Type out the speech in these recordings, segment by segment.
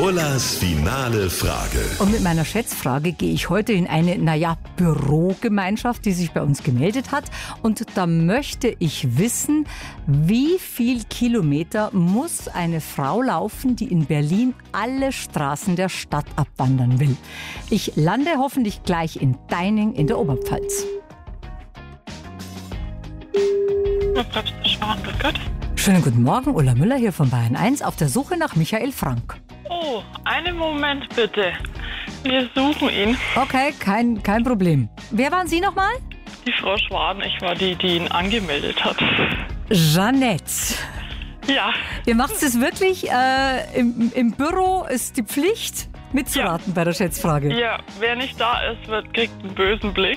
Ullas finale Frage. Und mit meiner Schätzfrage gehe ich heute in eine, Bürogemeinschaft, die sich bei uns gemeldet hat. Und da möchte ich wissen, wie viel Kilometer muss eine Frau laufen, die in Berlin alle Straßen der Stadt abwandern will. Ich lande hoffentlich gleich in Deining in der Oberpfalz. Schönen guten Morgen, Ulla Müller hier von Bayern 1 auf der Suche nach Michael Frank. Oh, einen Moment bitte. Wir suchen ihn. Okay, kein Problem. Wer waren Sie nochmal? Die Frau Schwaden, ich war die ihn angemeldet hat. Jeanette. Ja. Ihr macht es wirklich, im Büro ist die Pflicht mitzuraten bei der Schätzfrage. Ja, wer nicht da ist, kriegt einen bösen Blick.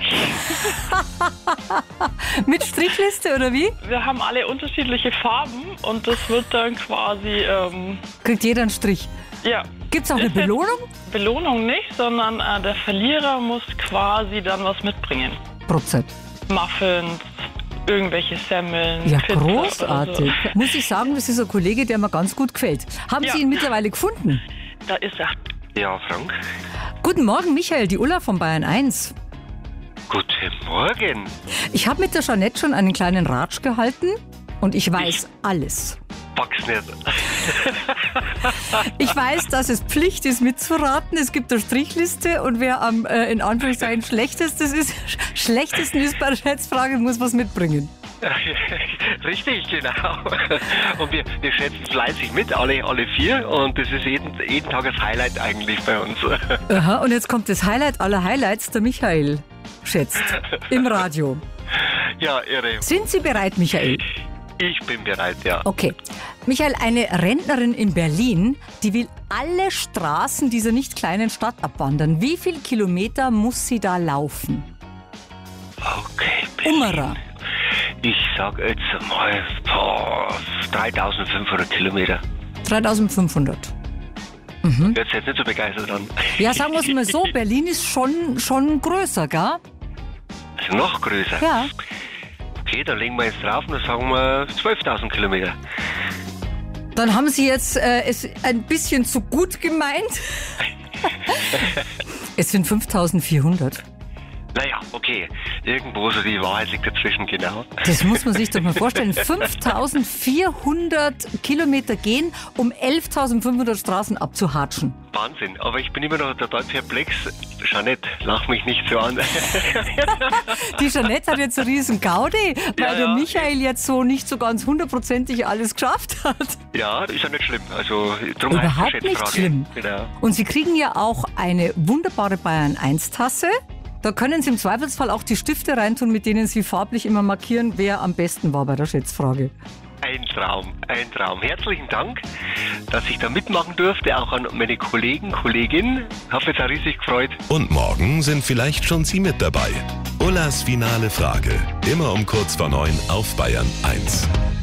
Mit Strichliste oder wie? Wir haben alle unterschiedliche Farben und das wird dann quasi... Kriegt jeder einen Strich. Ja. Gibt's auch eine Belohnung? Belohnung nicht, sondern der Verlierer muss quasi dann was mitbringen. Prozent. Muffins, irgendwelche Semmeln, Ja, Pizza großartig. oder so. Muss ich sagen, das ist ein Kollege, der mir ganz gut gefällt. Haben Ja. Sie ihn mittlerweile gefunden? Da ist er. Ja, Frank. Guten Morgen, Michael, die Ulla von Bayern 1. Guten Morgen. Ich habe mit der Jeanette schon einen kleinen Ratsch gehalten und ich weiß alles. Pack's nicht. Ich weiß, dass es Pflicht ist, mitzuraten. Es gibt eine Strichliste und wer am, in Anführungszeichen, schlechtesten ist bei der Schätzfrage, muss was mitbringen. Richtig, genau. Und wir schätzen fleißig mit, alle vier. Und das ist jeden Tag das Highlight eigentlich bei uns. Aha, und jetzt kommt das Highlight aller Highlights, der Michael schätzt. Im Radio. Ja, irre. Sind Sie bereit, Michael? Ich bin bereit, ja. Okay. Michael, eine Rentnerin in Berlin, die will alle Straßen dieser nicht kleinen Stadt abwandern. Wie viel Kilometer muss sie da laufen? Okay, Berlin. Ummerer. Ich sag jetzt mal 3500 Kilometer. 3500. Hört sich jetzt nicht so begeistert an. Ja, sagen wir es mal so, Berlin ist schon größer, gell? Also noch größer. Ja. Okay, dann legen wir jetzt drauf und dann sagen wir 12.000 Kilometer. Dann haben Sie jetzt es ein bisschen zu gut gemeint. Es sind 5400. Naja, okay. Irgendwo so die Wahrheit liegt dazwischen, genau. Das muss man sich doch mal vorstellen. 5400 Kilometer gehen, um 11.500 Straßen abzuhatschen. Wahnsinn, aber ich bin immer noch total perplex. Jeanette, lach mich nicht so an. Die Jeanette hat jetzt einen riesen Gaudi, weil Ja, der ja. Michael jetzt so nicht so ganz hundertprozentig alles geschafft hat. Ja, ist ja nicht schlimm. Also, drum Überhaupt heißt die nicht Schätzfrage. schlimm. Genau. Und Sie kriegen ja auch eine wunderbare Bayern 1 Tasse. Da können Sie im Zweifelsfall auch die Stifte reintun, mit denen Sie farblich immer markieren, wer am besten war bei der Schätzfrage. Ein Traum. Herzlichen Dank, dass ich da mitmachen durfte, auch an meine Kolleginnen. Hab mich auch riesig gefreut. Und morgen sind vielleicht schon Sie mit dabei. Ullas finale Frage. Immer um kurz vor 9 auf Bayern 1.